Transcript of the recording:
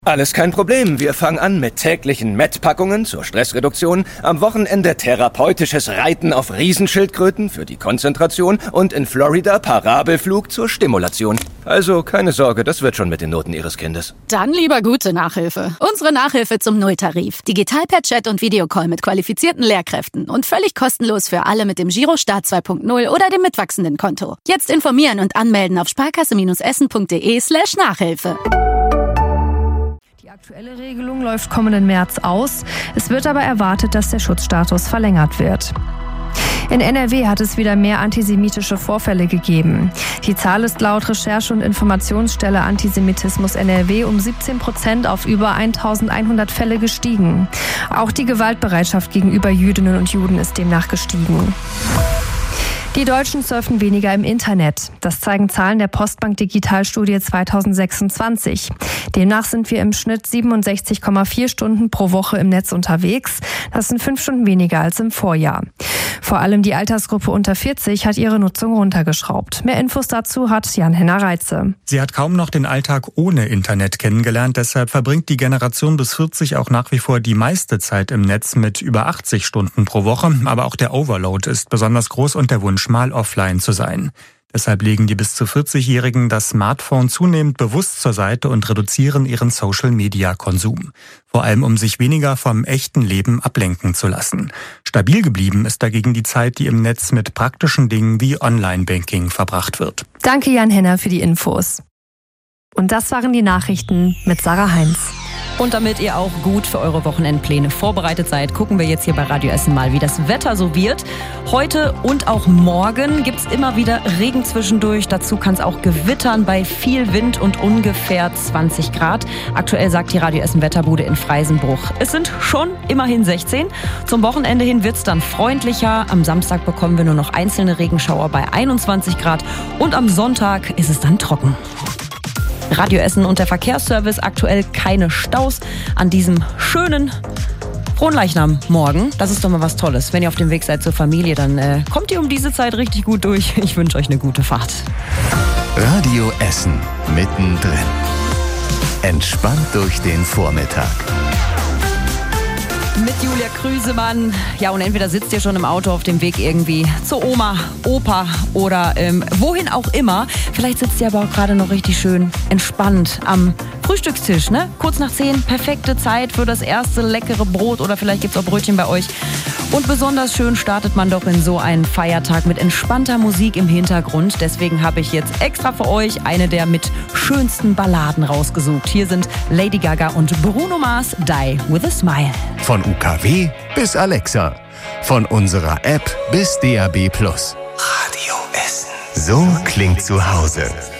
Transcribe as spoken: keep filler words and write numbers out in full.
Alles kein Problem. Wir fangen an mit täglichen M E T-Packungen zur Stressreduktion, am Wochenende therapeutisches Reiten auf Riesenschildkröten für die Konzentration und in Florida Parabelflug zur Stimulation. Also keine Sorge, das wird schon mit den Noten Ihres Kindes. Dann lieber gute Nachhilfe. Unsere Nachhilfe zum Nulltarif. Digital per Chat und Videocall mit qualifizierten Lehrkräften und völlig kostenlos für alle mit dem Girostart zwei Punkt null oder dem mitwachsenden Konto. Jetzt informieren und anmelden auf sparkasse-essen.de slash Nachhilfe. Die aktuelle Regelung läuft kommenden März aus. Es wird aber erwartet, dass der Schutzstatus verlängert wird. In N R W hat es wieder mehr antisemitische Vorfälle gegeben. Die Zahl ist laut Recherche- und Informationsstelle Antisemitismus N R W um siebzehn Prozent auf über eintausendeinhundert Fälle gestiegen. Auch die Gewaltbereitschaft gegenüber Jüdinnen und Juden ist demnach gestiegen. Die Deutschen surfen weniger im Internet. Das zeigen Zahlen der Postbank Digitalstudie zweitausendsechsundzwanzig. Demnach sind wir im Schnitt siebenundsechzig Komma vier Stunden pro Woche im Netz unterwegs. Das sind fünf Stunden weniger als im Vorjahr. Vor allem die Altersgruppe unter vierzig hat ihre Nutzung runtergeschraubt. Mehr Infos dazu hat Jan-Henner Reitze. Sie hat kaum noch den Alltag ohne Internet kennengelernt. Deshalb verbringt die Generation bis vierzig auch nach wie vor die meiste Zeit im Netz mit über achtzig Stunden pro Woche. Aber auch der Overload ist besonders groß und der Wunsch, mal offline zu sein. Deshalb legen die bis zu vierzigjährigen das Smartphone zunehmend bewusst zur Seite und reduzieren ihren Social-Media-Konsum. Vor allem, um sich weniger vom echten Leben ablenken zu lassen. Stabil geblieben ist dagegen die Zeit, die im Netz mit praktischen Dingen wie Online-Banking verbracht wird. Danke Jan Henner für die Infos. Und das waren die Nachrichten mit Sarah Heinz. Und damit ihr auch gut für eure Wochenendpläne vorbereitet seid, gucken wir jetzt hier bei Radio Essen mal, wie das Wetter so wird. Heute und auch morgen gibt's immer wieder Regen zwischendurch. Dazu kann es auch gewittern bei viel Wind und ungefähr zwanzig Grad. Aktuell sagt die Radio Essen Wetterbude in Freisenbruch. Es sind schon immerhin sechzehn. Zum Wochenende hin wird's dann freundlicher. Am Samstag bekommen wir nur noch einzelne Regenschauer bei einundzwanzig Grad. Und am Sonntag ist es dann trocken. Radio Essen und der Verkehrsservice, aktuell keine Staus an diesem schönen Fronleichnam morgen. Das ist doch mal was Tolles. Wenn ihr auf dem Weg seid zur Familie, dann äh, kommt ihr um diese Zeit richtig gut durch. Ich wünsche euch eine gute Fahrt. Radio Essen mittendrin. Entspannt durch den Vormittag. Mit Julia Krüsemann. Ja, und entweder sitzt ihr schon im Auto auf dem Weg irgendwie zur Oma, Opa oder ähm, wohin auch immer. Vielleicht sitzt ihr aber auch gerade noch richtig schön entspannt am Frühstückstisch, ne? Kurz nach zehn, perfekte Zeit für das erste leckere Brot oder vielleicht gibt's auch Brötchen bei euch. Und besonders schön startet man doch in so einen Feiertag mit entspannter Musik im Hintergrund. Deswegen habe ich jetzt extra für euch eine der mit schönsten Balladen rausgesucht. Hier sind Lady Gaga und Bruno Mars, Die With A Smile. Von U K W bis Alexa. Von unserer App bis D A B plus. Radio Essen. So klingt zu Hause.